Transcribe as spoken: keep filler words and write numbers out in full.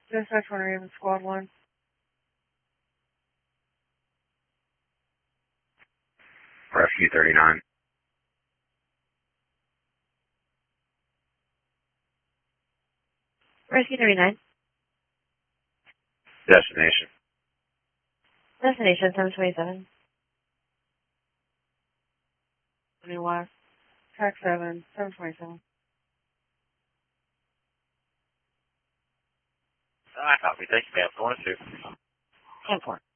Dispatch one Raven Squad one. Rescue thirty-nine. Rescue thirty-nine. Destination. Destination seven twenty-seven. twenty West. Track seven, seven twenty-seven. I copy. Thank you, ma'am. Going to. ten four.